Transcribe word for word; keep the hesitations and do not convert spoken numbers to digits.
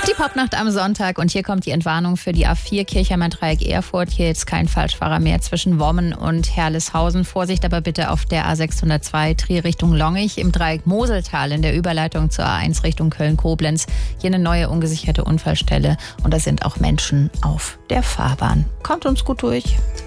Die Popnacht am Sonntag und hier kommt die Entwarnung für die A vier Kirchheimer-Dreieck Erfurt. Hier jetzt kein Falschfahrer mehr zwischen Wommen und Herleshausen. Vorsicht aber bitte auf der A sechshundertzwei Trier Richtung Longich, im Dreieck Moseltal in der Überleitung zur A eins Richtung Köln-Koblenz. Hier eine neue ungesicherte Unfallstelle und da sind auch Menschen auf der Fahrbahn. Kommt uns gut durch.